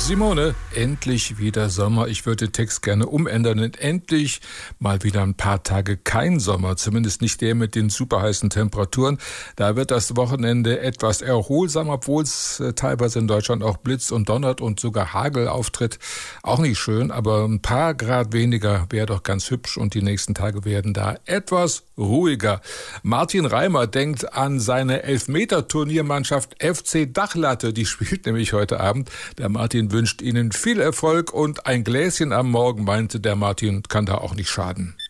Simone, endlich wieder Sommer. Ich würde den Text gerne umändern. Und endlich mal wieder ein paar Tage kein Sommer. Zumindest nicht der mit den super heißen Temperaturen. Da wird das Wochenende etwas erholsam, obwohl es teilweise in Deutschland auch blitzt und donnert und sogar Hagel auftritt. Auch nicht schön, aber ein paar Grad weniger wäre doch ganz hübsch. Und die nächsten Tage werden da etwas ruhiger. Martin Reimer denkt an seine Elfmeter-Turniermannschaft FC Dachlatte. Die spielt nämlich heute Abend. Der Martin wünscht Ihnen viel Erfolg und ein Gläschen am Morgen, meinte der Martin, kann da auch nicht schaden.